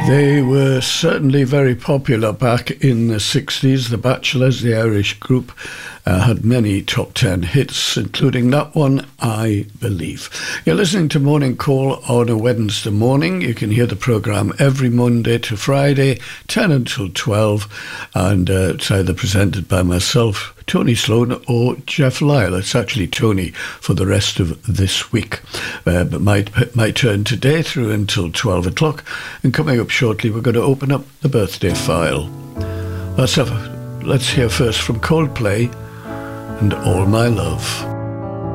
They were certainly very popular back in the 60s. The Bachelors, the Irish group, had many top 10 hits, including that one, I Believe. You're listening to Morning Call on a Wednesday morning. You can hear the programme every Monday to Friday, 10 until 12, and it's either presented by myself, Tony Sloan, or Jeff Lyle. It's actually Tony for the rest of this week. But my turn today through until 12 o'clock. And coming up shortly, we're going to open up the birthday file. Let's hear first from Coldplay and All My Love.